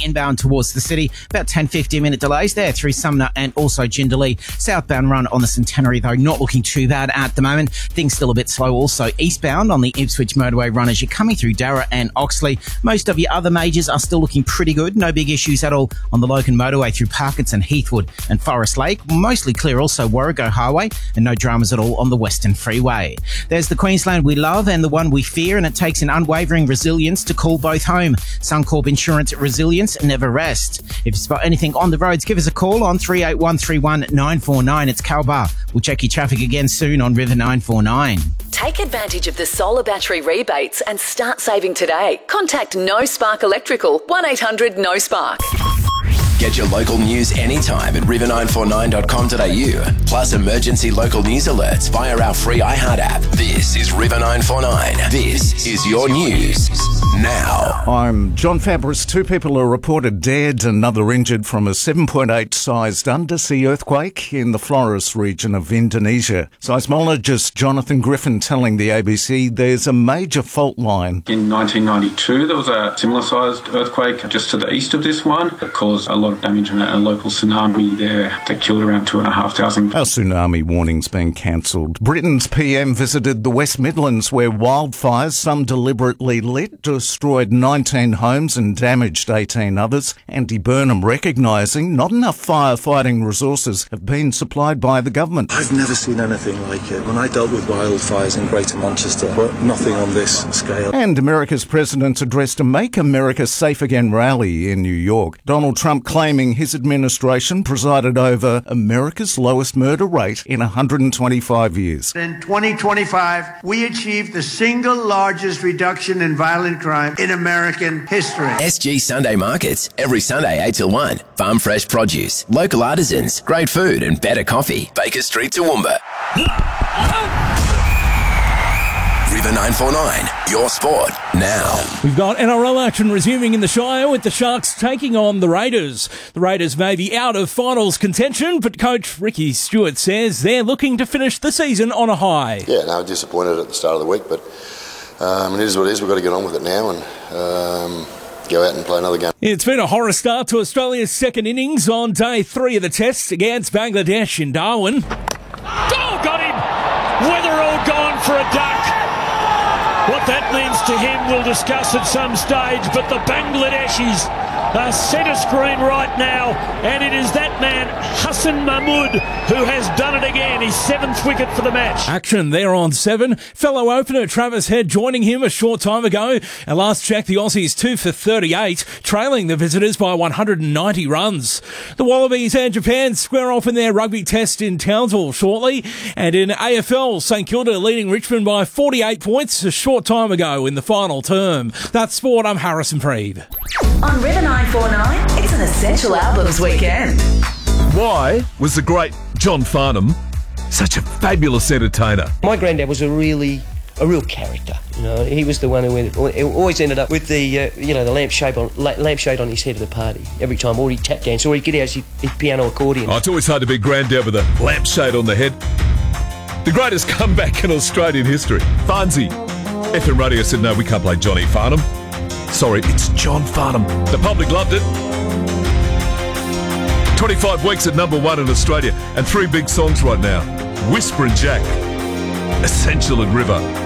inbound towards the city. About 10-15 minute delays there through Sumner and also Jindalee. Southbound run on the Centenary, though, not looking too bad at the moment. Things still a bit slow also eastbound on the Ipswich motorway run as you're coming through Darra and Oxley. Most of your other majors are still looking pretty good. No big issues at all on the Logan motorway through Parkinson, Heathwood and Forest Lake. Mostly clear also Warrego Highway, and no dramas at all on the Western Freeway. There's the Queensland we love and the one we fear, and it takes an unwavering resilience to call both home. Suncorp Insurance resilience never rest. If you spot anything on the roads, give us a call on 38131 949. It's Cal Bar. We'll check your traffic again soon on River 949. Take advantage of the solar battery rebates and start saving today. Contact No Spark Electrical, 1800 No Spark. Get your local news anytime at river949.com.au. Plus emergency local news alerts via our free iHeart app. This is River 949. This is your news now. I'm John Fabris. 2 people are reported dead, another injured from a 7.8 sized undersea earthquake in the Flores region of Indonesia. Seismologist Jonathan Griffin telling the ABC there's a major fault line. In 1992, there was a similar sized earthquake just to the east of this one that caused a lot of damage and a local tsunami there that killed around 2,500. Our tsunami warning's been cancelled. Britain's PM visited the West Midlands where wildfires, some deliberately lit, destroyed 19 homes and damaged 18 others. Andy Burnham recognising not enough firefighting resources have been supplied by the government. I've never seen anything like it. When I dealt with wildfires in Greater Manchester, but nothing on this scale. And America's president addressed a Make America Safe Again rally in New York. Donald Trump claiming his administration presided over America's lowest murder rate in 125 years. In 2025, we achieved the single largest reduction in violent crime in American history. SG Sunday Markets, every Sunday 8 till 1. Farm fresh produce, local artisans, great food and better coffee. Baker Street, Toowoomba. River 949, your sport now. We've got NRL action resuming in the Shire with the Sharks taking on the Raiders. The Raiders may be out of finals contention, but coach Ricky Stewart says they're looking to finish the season on a high. Yeah, no, disappointed at the start of the week, but it is what it is. We've got to get on with it now and go out and play another game. It's been a horror start to Australia's second innings on day 3 of the test against Bangladesh in Darwin. Oh, got him! Weatherall gone for a duck. What that means to him we'll discuss at some stage, but the Bangladeshis are centre screen right now, and it is that man, Hassan Mahmood, who has done it again. His 7th wicket for the match. Action there on 7. Fellow opener Travis Head joining him a short time ago. And last check, the Aussies 2 for 38, trailing the visitors by 190 runs. The Wallabies and Japan square off in their rugby test in Townsville shortly. And in AFL, St Kilda leading Richmond by 48 points a short time ago in the final term. That's sport. I'm Harrison Preeb. On River 949, it's an Essential Albums weekend. Why was the great John Farnham such a fabulous entertainer? My granddad was a real character. You know, he was the one who always ended up with the the lampshade on his head at the party every time, or he'd tap dance, or he'd get out his piano accordion. Oh, it's always hard to be granddad with a lampshade on the head. The greatest comeback in Australian history. Farnsey. FM Radio said, no, we can't play Johnny Farnham. Sorry, it's John Farnham. The public loved it. 25 weeks at #1 in Australia and 3 big songs right now. Whisper and Jack, Essential and River.